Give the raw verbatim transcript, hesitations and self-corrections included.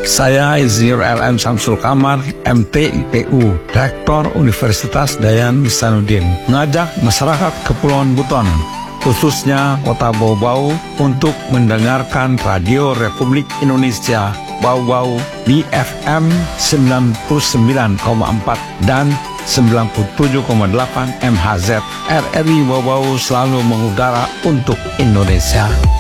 Saya Insinyur L M Samsul Kamar, M T I P U, Rektor Universitas Dayan Ihsanuddin, mengajak masyarakat Kepulauan Buton, khususnya Kota Bau-Bau, untuk mendengarkan Radio Republik Indonesia Bau-Bau di F M sembilan puluh sembilan koma empat dan sembilan puluh tujuh koma delapan M H Z. R R I Bau-Bau selalu mengudara untuk Indonesia.